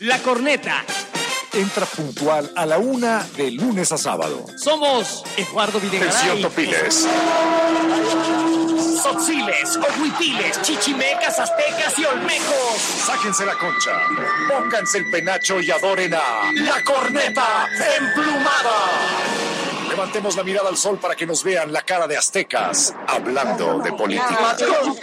La Corneta. Entra puntual a la 1 de lunes a sábado. Somos Eduardo Videgaray, Topiles, Tzotziles, Ohuipiles, Chichimecas, Aztecas y Olmecos. sáquense la concha, pónganse el penacho y adoren a La Corneta Emplumada. Levantemos la mirada al sol para que nos vean la cara de aztecas hablando de política.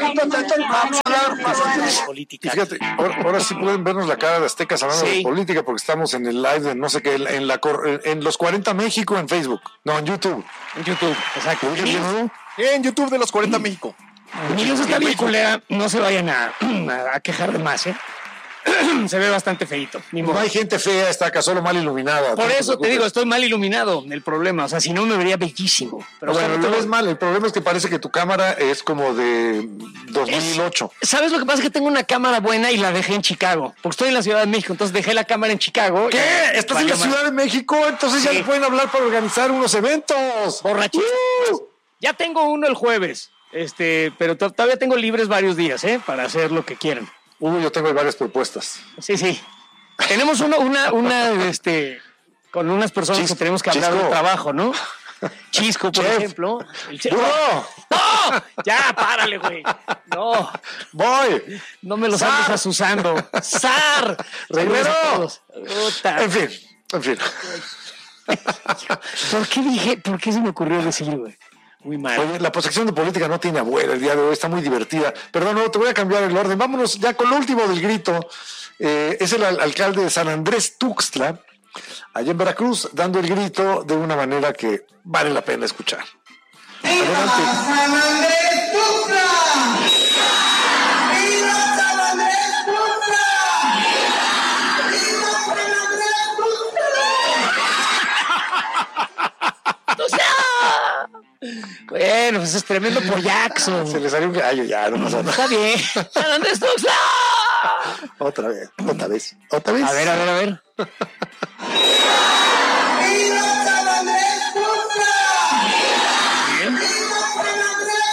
Política. Fíjate, ahora sí pueden vernos la cara de aztecas hablando de política porque estamos en el live de no sé qué, en los 40 México en Facebook. No, en YouTube. En YouTube, exacto. En YouTube de los 40 México. Mi luz está bien culera, no se vayan a quejar de más, ¿eh? Se ve bastante feito. No hay gente fea, está acá solo mal iluminada. Por eso te digo, estoy mal iluminado, el problema. O sea, si no me vería bellísimo. Pero Bueno, bueno, no te ves mal. El problema es que parece que tu cámara es como de 2008. ¿Sabes lo que pasa? Es que tengo una cámara buena y la dejé en Chicago. Porque estoy en la Ciudad de México, entonces dejé la cámara en Chicago. ¿Qué? ¿Estás en la Ciudad de México? Entonces ya le pueden hablar para organizar unos eventos. Borrachistas. Ya tengo uno el jueves. Pero todavía tengo libres varios días, para hacer lo que quieran. Yo tengo varias propuestas. Sí. Tenemos una con unas personas que tenemos que hablar del trabajo, ¿no? Chisco, por ejemplo. ¡No! Ya, párale, güey. No. Voy. No me los andes asusando. ¡Zar! ¡Rivero! Puta. En fin. ¿Por qué se me ocurrió decir, güey? Muy mal. Oye, la sección de política no tiene abuela el día de hoy, está muy divertida. Perdón, no, te voy a cambiar el orden. Vámonos ya con lo último del grito. Es el alcalde de San Andrés Tuxtla, allá en Veracruz, dando el grito de una manera que vale la pena escuchar. Adelante. ¡San Andrés Tuxtla! ¡Viva San Andrés Tuxtla! ¡Viva San Andrés Tuxtla! Bueno, pues es tremendo pollaxo. Se le salió un gallo, ya, no pasa nada. Está bien. ¡San Andrés Tuxtla! Otra vez. A ver. ¡Viva San Andrés Tuxtla! Bien. ¡Viva San Andrés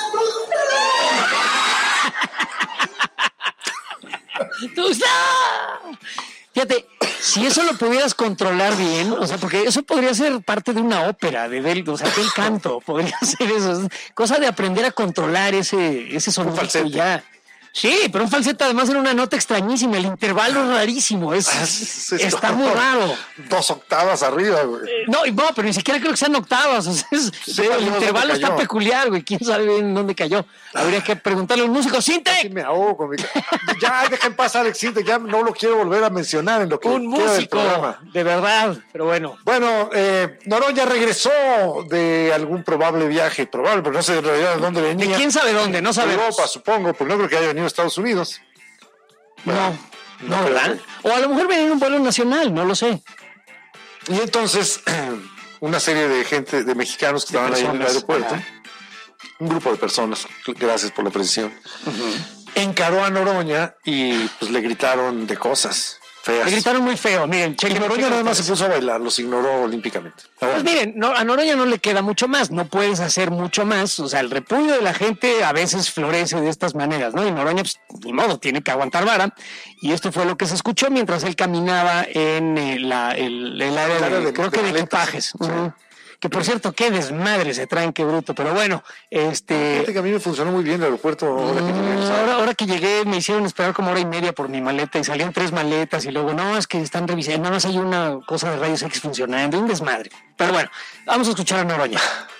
Tuxtla! ¡Tuxtla! Fíjate, si eso lo pudieras controlar bien, o sea, porque eso podría ser parte de una ópera, del canto, podría ser eso. Es cosa de aprender a controlar ese sonido falsete. ya. Sí, pero un falsete además era una nota extrañísima, el intervalo es rarísimo, está muy raro. 2 octavas arriba, güey. No, pero ni siquiera creo que sean octavas, o sea, el intervalo está peculiar, güey, quién sabe bien dónde cayó. Habría que preguntarle a un músico. ¡Sintec! Me ahogo con Ya, dejen pasar Alex Sintec, ya no lo quiero volver a mencionar en lo que Un queda del músico, programa. de verdad, pero bueno. Bueno, Noroña regresó de algún probable viaje, pero no sé en realidad de dónde venía. ¿De quién sabe dónde? No sabemos. Europa, supongo, pero no creo que haya venido a Estados Unidos. No, ¿verdad? O a lo mejor venía en un vuelo nacional, no lo sé. Y entonces, una serie de gente, de mexicanos que estaban ahí en el aeropuerto, un grupo de personas, gracias por la precisión, encaró a Noroña y pues le gritaron de cosas feas. Le gritaron muy feo, miren. Y Noroña nada más se puso a bailar, los ignoró olímpicamente. Pues miren, a Noroña no le queda mucho más, no puedes hacer mucho más, o sea, el repudio de la gente a veces florece de estas maneras, ¿no? Y Noroña, pues, ni modo, tiene que aguantar vara, y esto fue lo que se escuchó mientras él caminaba en el área de creo que de equipajes. Sí. Que por cierto, qué desmadre se traen, qué bruto, pero bueno, Fíjate que a mí me funcionó muy bien el aeropuerto. ahora que llegué me hicieron esperar como 1:30 por mi maleta y salían 3 maletas y luego no, es que están revisando, nada más hay una cosa de rayos X funcionando, un desmadre. Pero bueno, vamos a escuchar a Noroña.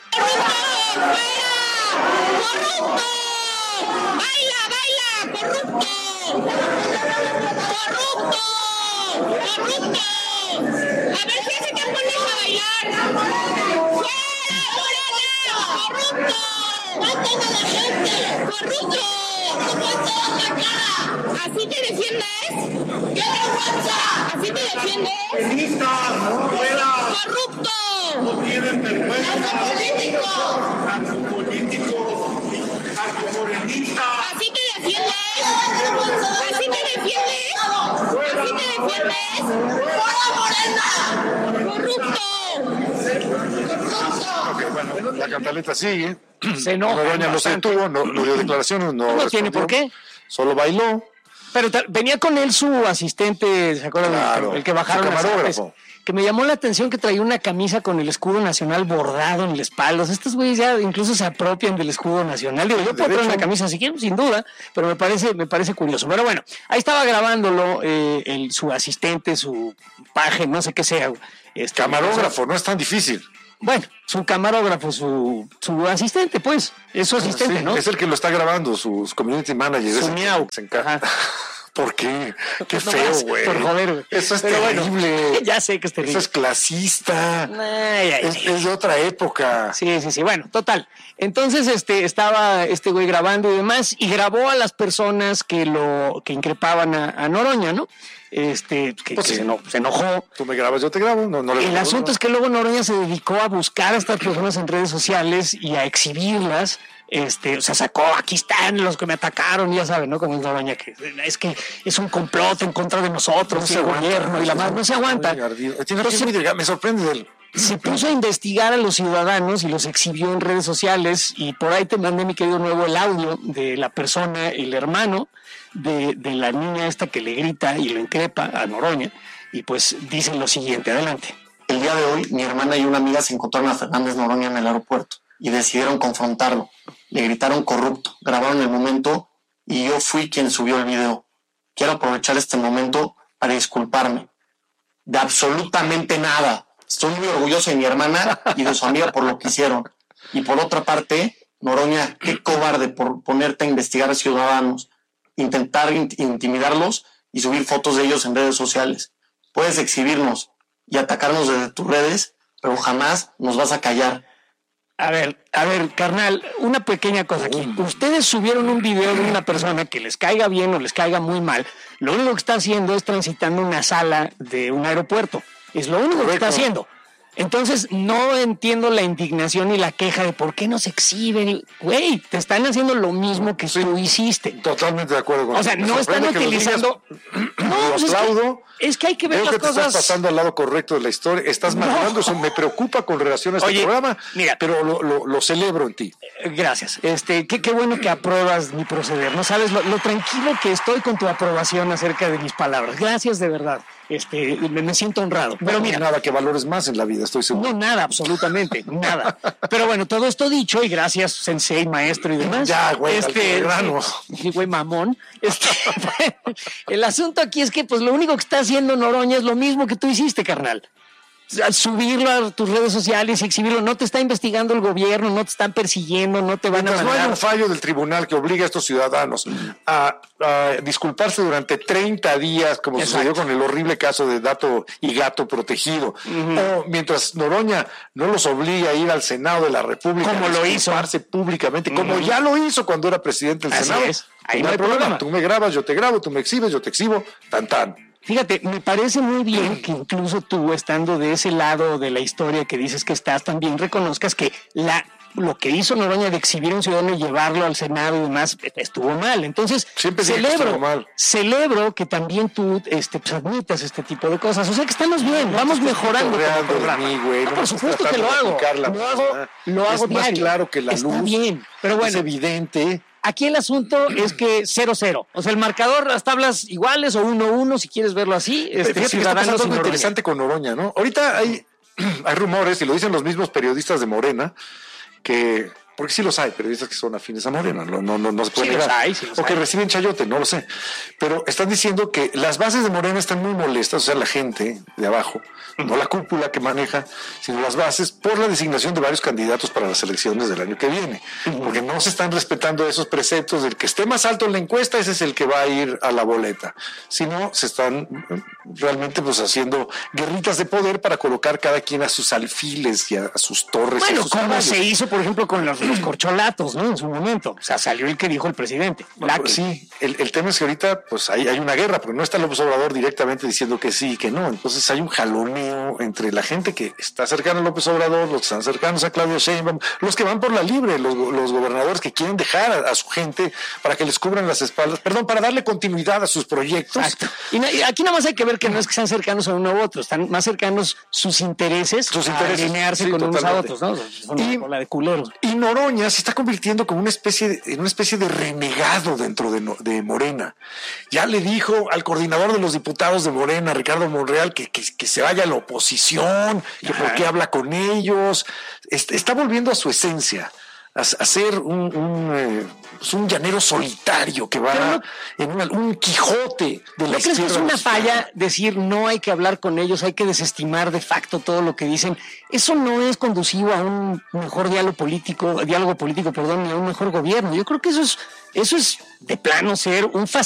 ¡Baila, corrupto! ¡Corrupto! A ver si se te pones a bailar. ¡Fuera, corrupto! ¡Maten a la gente! ¡Corrupto! ¿Así te defiendes? ¡Qué vergüenza! ¿Así te defiendes? ¡Fuera! ¡Corrupto! ¡No tienen vergüenza! ¡Narco-político! ¿Así te defiendes? ¿Así te defiendes? ¿Así te defiendes? ¡Fuera, Morena! ¡Corrupto! Ok, bueno, la cantaleta sigue. Se enoja Noroña no se bastante. detuvo, no dio declaraciones, no No tiene respondió, por qué. Solo bailó. Pero venía con él su asistente, ¿se acuerdan? Claro, el que bajaron su las camarógrafo. artes, que me llamó la atención que traía una camisa con el escudo nacional bordado en la espalda. O sea, estos güeyes ya incluso se apropian del escudo nacional. Digo, yo puedo traer una camisa si quiero, sin duda, pero me parece curioso. Pero bueno, ahí estaba grabándolo su asistente, su paje, no sé qué sea. Camarógrafo, no es tan difícil. Bueno, su camarógrafo, su asistente, pues, es su asistente, Sí, ¿no? es el que lo está grabando, su community manager. Su miau. Se encarga. Ajá. ¿Por qué? Qué No feo, más, güey. por joder, güey. Eso es Pero bueno, terrible. ya sé que es terrible. Eso es clasista. Ay, Es de otra época. Sí. Bueno, total. Entonces, estaba este güey grabando y demás, y grabó a las personas que increpaban a Noroña, ¿no? Que sí. se enojó. Tú me grabas, yo te grabo. El asunto es que luego Noroña se dedicó a buscar a estas personas en redes sociales y a exhibirlas. O sea, sacó, aquí están los que me atacaron, ya saben, ¿no? Como es Noroña, que es un complot en contra de nosotros, el gobierno y la más, no se aguanta. Me sorprende de él. Se puso a investigar a los ciudadanos y los exhibió en redes sociales, y por ahí te mandé, mi querido Nuevo, el audio de la persona, el hermano de la niña esta que le grita y lo increpa a Noroña, y pues dice lo siguiente, adelante. El día de hoy, mi hermana y una amiga se encontraron a Fernández Noroña en el aeropuerto y decidieron confrontarlo. Le gritaron corrupto, grabaron el momento y yo fui quien subió el video. Quiero aprovechar este momento para disculparme. De absolutamente nada. Estoy muy orgulloso de mi hermana y de su amiga por lo que hicieron. Y por otra parte, Noroña, qué cobarde por ponerte a investigar a ciudadanos, intentar intimidarlos y subir fotos de ellos en redes sociales. Puedes exhibirnos y atacarnos desde tus redes, pero jamás nos vas a callar. A ver, carnal, una pequeña cosa aquí. Ustedes subieron un video de una persona que les caiga bien o les caiga muy mal. Lo único que está haciendo es transitando una sala de un aeropuerto. Es lo único que está haciendo. Entonces, no entiendo la indignación y la queja de por qué no se exhiben. Güey, te están haciendo lo mismo que tú hiciste. Totalmente de acuerdo con O sea, no están utilizando... No, pues aplaudo. Es que hay que ver Creo las que te cosas... estás pasando al lado correcto de la historia. Estás manejando eso. Me preocupa con relación a este programa, mira, pero lo celebro en ti. Gracias. Qué bueno que apruebas mi proceder. No sabes lo tranquilo que estoy con tu aprobación acerca de mis palabras. Gracias, de verdad. Me siento honrado. Pero mira, nada que valores más en la vida, estoy seguro. No, nada, absolutamente, nada. Pero bueno, todo esto dicho, y gracias, sensei, maestro y demás. Ya, güey, al grano. Güey, mamón. El asunto aquí es que, pues, lo único que está haciendo Noroña es lo mismo que tú hiciste, carnal. Subirlo a tus redes sociales y exhibirlo. No te está investigando el gobierno, no te están persiguiendo, no te van a mandar. No hay un fallo del tribunal que obligue a estos ciudadanos a disculparse durante 30 días, como sucedió con el horrible caso de Dato y Gato protegido. O mientras Noroña no los obliga a ir al Senado de la República, como lo hizo públicamente, como ya lo hizo cuando era presidente del Senado. Ahí no hay problema. Tú me grabas, yo te grabo, tú me exhibes, yo te exhibo, tan tan. Fíjate, me parece muy bien que incluso tú, estando de ese lado de la historia que dices que estás, también reconozcas que lo que hizo Noroña de exhibir a un ciudadano y llevarlo al Senado y demás estuvo mal. Entonces, celebro que también tú pues, admitas este tipo de cosas. O sea que estamos bien, vamos mejorando. Por supuesto que lo hago. Lo hago diario. Más claro que la Está luz. Bien, pero bueno, es evidente. Aquí el asunto es que 0-0. O sea, el marcador, las tablas iguales o 1-1, si quieres verlo así. Fíjate que está pasando algo interesante con Noroña, ¿no? Ahorita hay rumores, y lo dicen los mismos periodistas de Morena, que... Porque sí los hay, periodistas que son afines a Morena, no se puede negar. O que reciben chayote, no lo sé. Pero están diciendo que las bases de Morena están muy molestas, o sea, la gente de abajo, no la cúpula que maneja, sino las bases, por la designación de varios candidatos para las elecciones del año que viene. Porque no se están respetando esos preceptos del que esté más alto en la encuesta, ese es el que va a ir a la boleta. Sino se están realmente pues haciendo guerritas de poder para colocar cada quien a sus alfiles y a sus torres. Bueno, a sus como caballos. se hizo, por ejemplo, con los corcholatos, ¿no? En su momento. O sea, salió el que dijo el presidente. Sí, el tema es que ahorita pues hay una guerra, porque no está López Obrador directamente diciendo que sí y que no. Entonces hay un jaloneo entre la gente que está cercana a López Obrador, los que están cercanos a Claudia Sheinbaum, los que van por la libre, los gobernadores que quieren dejar a su gente para que les cubran las espaldas, para darle continuidad a sus proyectos. Exacto. Y aquí nada más hay que ver que no es que sean cercanos a uno u otro, están más cercanos sus intereses a alinearse con unos a otros, ¿no? Son una bola de culeros. Y Noroña se está convirtiendo como en una especie de renegado dentro de Morena. Ya le dijo al coordinador de los diputados de Morena, Ricardo Monreal, que se vaya a la oposición, que por qué habla con ellos. Está volviendo a su esencia, a ser un llanero solitario que va en un Quijote de la izquierda. ¿No crees que es una falla decir no hay que hablar con ellos, hay que desestimar de facto todo lo que dicen? Eso no es conducivo a un mejor diálogo político, ni a un mejor gobierno. Yo creo que eso es de plano ser un